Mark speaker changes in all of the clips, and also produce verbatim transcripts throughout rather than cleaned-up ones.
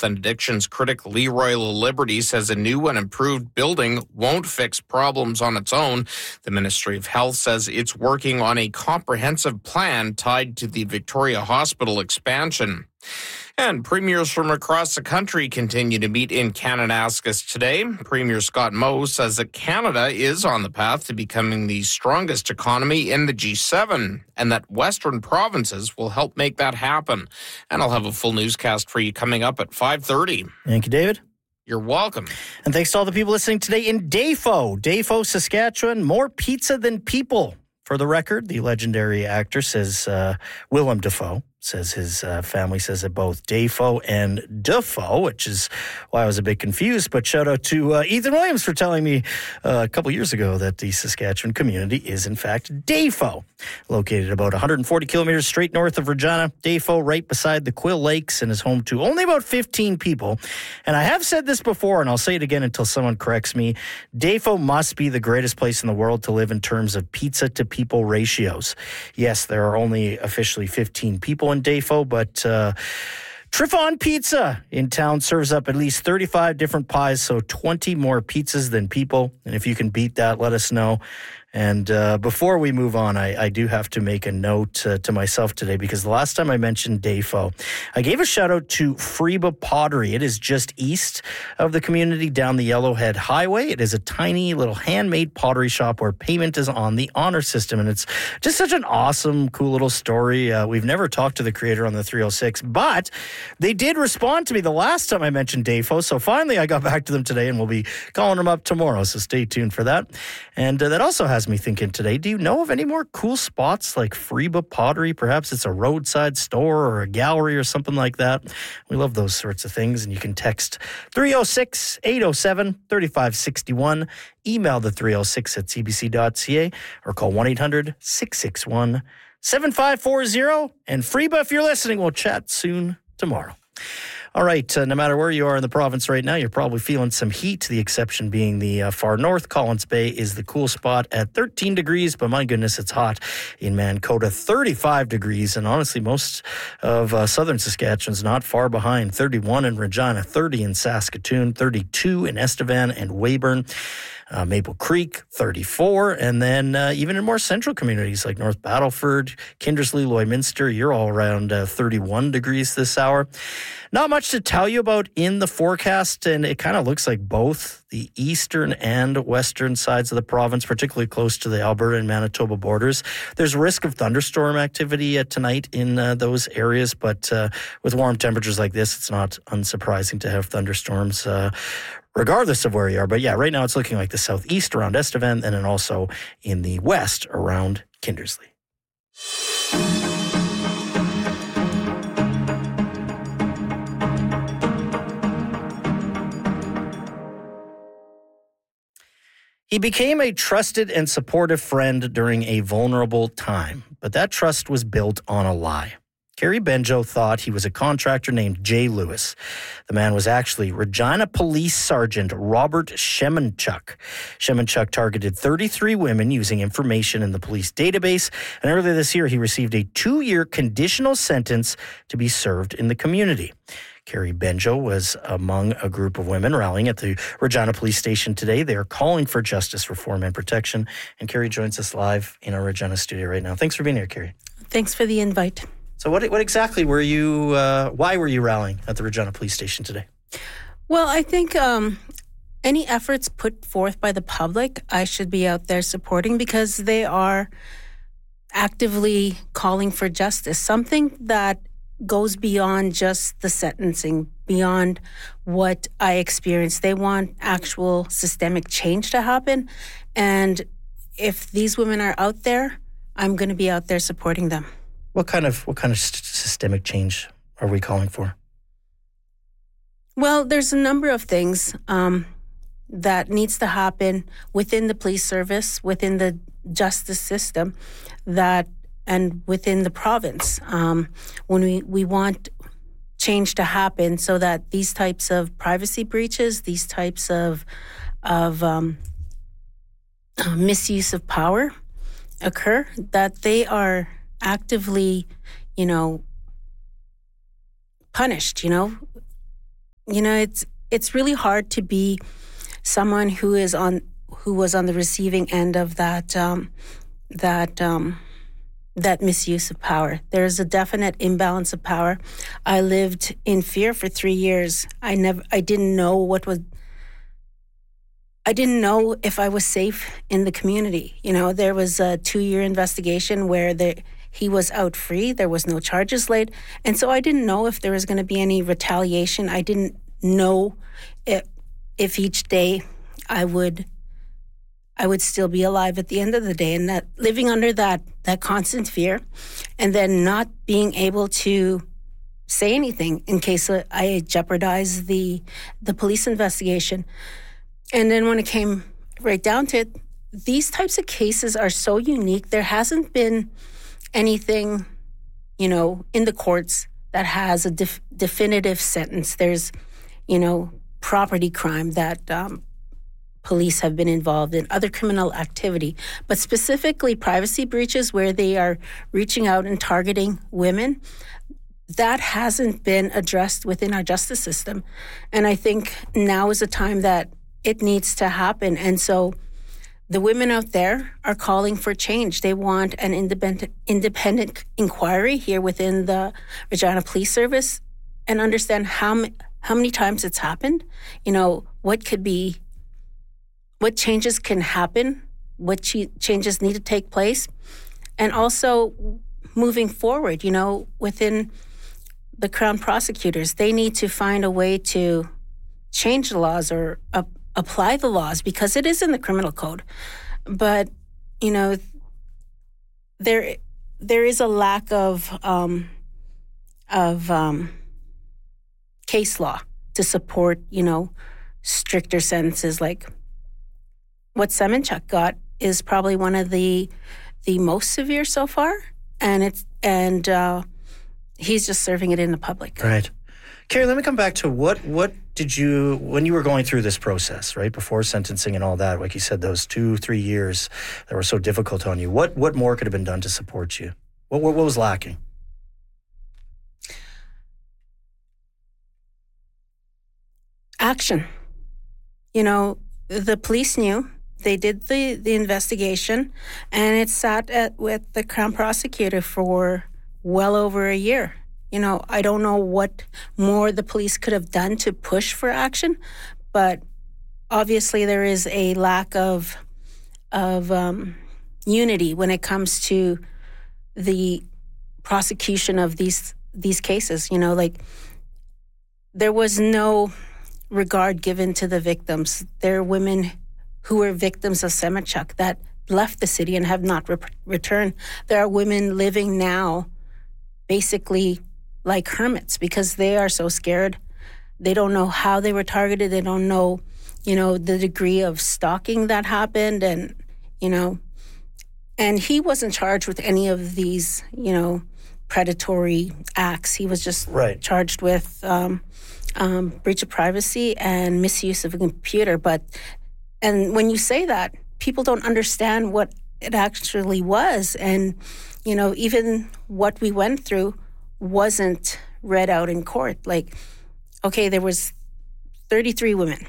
Speaker 1: and addictions critic Leroy LaLiberty says a new and improved building won't fix problems on its own. The Ministry of Health says it's working on a comprehensive plan tied to the Victoria Hospital expansion. And premiers from across the country continue to meet in Kananaskis today. Premier Scott Moe says that Canada is on the path to becoming the strongest economy in the G seven and that Western provinces will help make that happen. And I'll have a full newscast for you coming up at five thirty.
Speaker 2: Thank you, David.
Speaker 1: You're welcome.
Speaker 2: And thanks to all the people listening today in Dafoe, Dafoe, Saskatchewan. More pizza than people. For the record, the legendary actor says, uh, Willem Dafoe, says his uh, family says it both Dafoe and Dafoe, which is why I was a bit confused. But shout out to uh, Ethan Williams for telling me uh, a couple years ago that the Saskatchewan community is, in fact, Dafoe. Located about one hundred forty kilometers straight north of Regina, Dafoe, right beside the Quill Lakes, and is home to only about fifteen people. And I have said this before, and I'll say it again until someone corrects me. Dafoe must be the greatest place in the world to live in terms of pizza-to-people ratios. Yes, there are only officially fifteen people in Dafoe, but uh, Trifon Pizza in town serves up at least thirty-five different pies, so twenty more pizzas than people. And if you can beat that, let us know. And uh, before we move on, I, I do have to make a note uh, to myself today, because the last time I mentioned Dafoe, I gave a shout out to Freeba Pottery. It is just east of the community down the Yellowhead Highway. It is a tiny little handmade pottery shop where payment is on the honor system. And it's just such an awesome, cool little story. Uh, we've never talked to the creator on the three oh six, but they did respond to me the last time I mentioned Dafoe. So finally I got back to them today, and we'll be calling them up tomorrow. So stay tuned for that. And uh, that also has me thinking today, do you know of any more cool spots like Freeba Pottery? Perhaps it's a roadside store or a gallery or something like that. We love those sorts of things. And you can text three oh six, eight oh seven, three five six one, email the three oh six at c b c dot c a, or call one eight hundred, six six one, seven five four zero. And Freeba, if you're listening, we'll chat soon tomorrow. All right, uh, no matter where you are in the province right now, you're probably feeling some heat, the exception being the uh, far north. Collins Bay is the cool spot at thirteen degrees, but my goodness, it's hot in Mancota, thirty-five degrees. And honestly, most of uh, southern Saskatchewan's not far behind, thirty-one in Regina, thirty in Saskatoon, thirty-two in Estevan and Weyburn. Uh, Maple Creek, thirty-four, and then uh, even in more central communities like North Battleford, Kindersley, Lloydminster, you're all around uh, thirty-one degrees this hour. Not much to tell you about in the forecast, and it kind of looks like both the eastern and western sides of the province, particularly close to the Alberta and Manitoba borders. There's risk of thunderstorm activity uh, tonight in uh, those areas, but uh, with warm temperatures like this, it's not unsurprising to have thunderstorms uh, regardless of where you are. But yeah, right now it's looking like the southeast around Estevan, and then also in the west around Kindersley. He became a trusted and supportive friend during a vulnerable time, but that trust was built on a lie. Carrie Benjo thought he was a contractor named Jay Lewis. The man was actually Regina Police Sergeant Robert Shemenchuk. Shemenchuk targeted thirty-three women using information in the police database, and earlier this year he received a two-year conditional sentence to be served in the community. Carrie Benjo was among a group of women rallying at the Regina Police Station today. They are calling for justice, reform, and protection. And Carrie joins us live in our Regina studio right now. Thanks for being here, Carrie.
Speaker 3: Thanks for the invite.
Speaker 2: So what what exactly were you, uh, why were you rallying at the Regina Police Station today?
Speaker 3: Well, I think um, any efforts put forth by the public, I should be out there supporting, because they are actively calling for justice, something that goes beyond just the sentencing, beyond what I experienced. They want actual systemic change to happen. And if these women are out there, I'm going to be out there supporting them.
Speaker 2: What kind of what kind of st- systemic change are we calling for?
Speaker 3: Well, there's a number of things um, that needs to happen within the police service, within the justice system, that and within the province. Um, when we, we want change to happen so that these types of privacy breaches, these types of of um, uh, misuse of power occur, that they are actively, you know, punished, you know. you know, it's it's really hard to be someone who is on who was on the receiving end of that um, that um, that misuse of power. There's a definite imbalance of power. I lived in fear for three years. I never, I didn't know what was. I didn't know if I was safe in the community. You know, there was a two-year investigation where the, he was out free. There was no charges laid. And so I didn't know if there was going to be any retaliation. I didn't know if, if each day I would I would still be alive at the end of the day. And that living under that that constant fear and then not being able to say anything in case I jeopardize the the police investigation. And then when it came right down to it, these types of cases are so unique. There hasn't been anything, you know, in the courts that has a def- definitive sentence. There's, you know, property crime that um, police have been involved in, other criminal activity, but specifically privacy breaches where they are reaching out and targeting women. That hasn't been addressed within our justice system. And I think now is a time that it needs to happen. And so the women out there are calling for change. They want an independent independent inquiry here within the Regina Police Service and understand how how many times it's happened, you know, what could be, what changes can happen, what ch- changes need to take place, and also moving forward, you know, within the Crown prosecutors, they need to find a way to change the laws or uh, apply the laws because it is in the criminal code. But, you know, there there is a lack of um, of um, case law to support, you know, stricter sentences. Like what Semenchuk got is probably one of the the most severe so far, and it's and uh, he's just serving it in the public.
Speaker 2: Right. Carrie, let me come back to what what did you, when you were going through this process, right, before sentencing and all that, like you said, those two, three years that were so difficult on you, what what more could have been done to support you? What what, what was lacking?
Speaker 3: Action. You know, the police knew. They did the, the investigation, and it sat at with the Crown prosecutor for well over a year. You know, I don't know what more the police could have done to push for action, but obviously there is a lack of of um, unity when it comes to the prosecution of these these cases. You know, like there was no regard given to the victims. There are women who were victims of Semenchuk that left the city and have not re- returned. There are women living now basically like hermits because they are so scared. They don't know how they were targeted. They don't know, you know, the degree of stalking that happened. And, you know, and he wasn't charged with any of these, you know, predatory acts. He was just
Speaker 2: right.
Speaker 3: charged with um, um, breach of privacy and misuse of a computer. But, and when you say that, people don't understand what it actually was. And, you know, even what we went through wasn't read out in court. Like, okay, there was thirty-three women.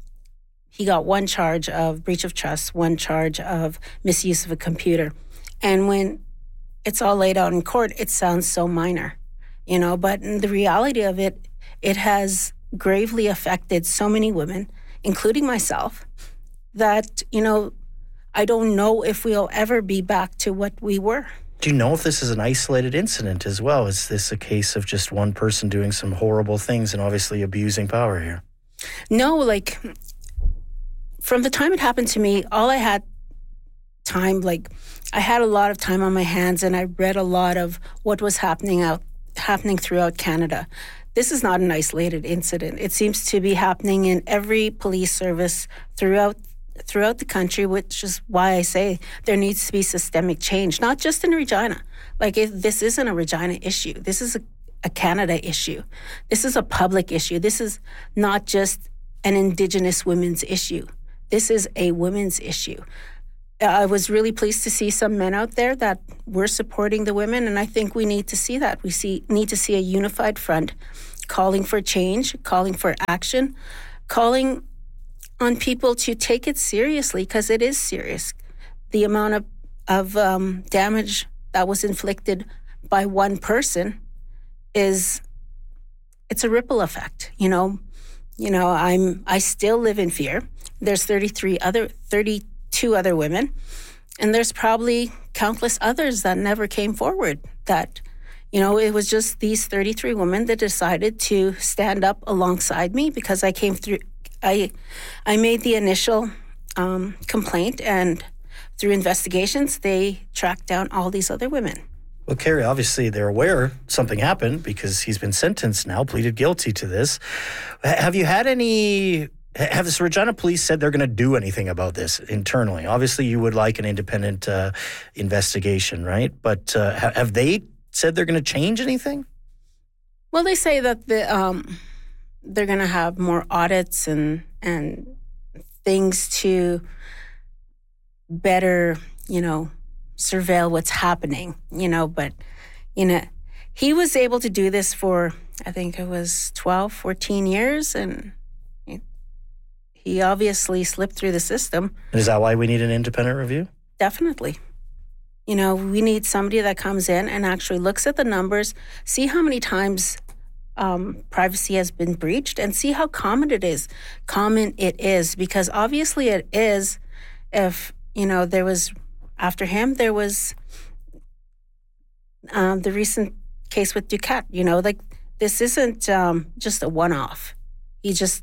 Speaker 3: He got one charge of breach of trust, one charge of misuse of a computer. And when it's all laid out in court, it sounds so minor, you know, but in the reality of it, it has gravely affected so many women, including myself, that, you know, I don't know if we'll ever be back to what we were.
Speaker 2: Do you know if this is an isolated incident as well? Is this a case of just one person doing some horrible things and obviously abusing power here?
Speaker 3: No, like, from the time it happened to me, all I had time, like, I had a lot of time on my hands and I read a lot of what was happening out, happening throughout Canada. This is not an isolated incident. It seems to be happening in every police service throughout throughout the country, which is why I say there needs to be systemic change, not just in Regina. Like, if this isn't a Regina issue. This is a, a Canada issue. This is a public issue. This is not just an Indigenous women's issue. This is a women's issue. I was really pleased to see some men out there that were supporting the women, and I think we need to see that. We see need to see a unified front calling for change, calling for action, calling on people to take it seriously, because it is serious. The amount of, of um, damage that was inflicted by one person is, it's a ripple effect. You know, you know, I'm, I still live in fear. There's thirty-three other, thirty-two other women, and there's probably countless others that never came forward. That, you know, it was just these thirty-three women that decided to stand up alongside me, because I came through, I, I made the initial um, complaint, and through investigations, they tracked down all these other women.
Speaker 2: Well, Carrie, obviously they're aware something happened because he's been sentenced now, pleaded guilty to this. Have you had any... Have the Regina Police said they're going to do anything about this internally? Obviously, you would like an independent uh, investigation, right? But uh, have they said they're going to change anything?
Speaker 3: Well, they say that the, um, they're going to have more audits and and things to better, you know, surveil what's happening, you know. But, you know, he was able to do this for, I think it was twelve, fourteen years, and he obviously slipped through the system.
Speaker 2: Is that why we need an independent review?
Speaker 3: Definitely. You know, we need somebody that comes in and actually looks at the numbers, see how many times um, privacy has been breached, and see how common it is. Common it is, because obviously it is. If, you know, there was, after him, there was um, the recent case with Duquette. You know, like, this isn't um, just a one-off. He just,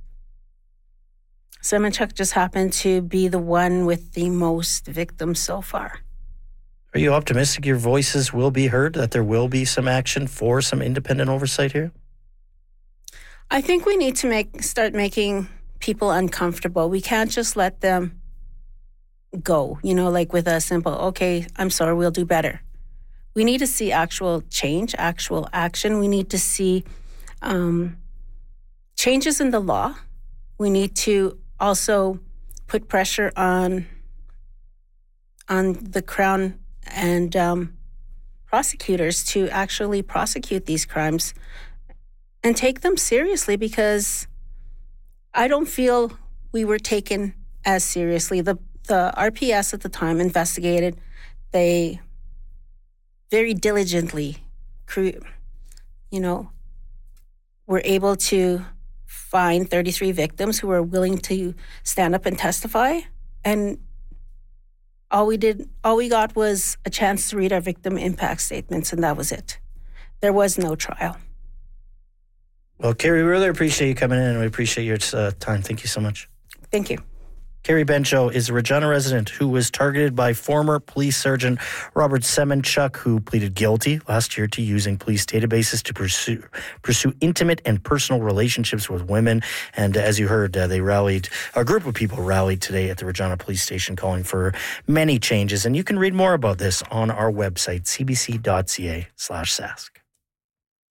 Speaker 3: Semenchuk just happened to be the one with the most victims so far.
Speaker 2: Are you optimistic your voices will be heard, that there will be some action for some independent oversight here?
Speaker 3: I think we need to make start making people uncomfortable. We can't just let them go, you know, like with a simple, okay, I'm sorry, we'll do better. We need to see actual change, actual action. We need to see um, changes in the law. We need to also put pressure on on the Crown and um, prosecutors to actually prosecute these crimes and take them seriously, because I don't feel we were taken as seriously. The the R P S at the time investigated. They very diligently, you know, were able to find thirty-three victims who were willing to stand up and testify. And all we did, all we got was a chance to read our victim impact statements, and that was it. There was no trial.
Speaker 2: Well, Carrie, we really appreciate you coming in, and we appreciate your uh, time. Thank you so much.
Speaker 3: Thank you.
Speaker 2: Carrie Bencho is a Regina resident who was targeted by former police sergeant Robert Semenchuk, who pleaded guilty last year to using police databases to pursue pursue intimate and personal relationships with women. And as you heard, uh, they rallied, a group of people rallied today at the Regina Police Station calling for many changes. And you can read more about this on our website, c b c dot c a slash sask.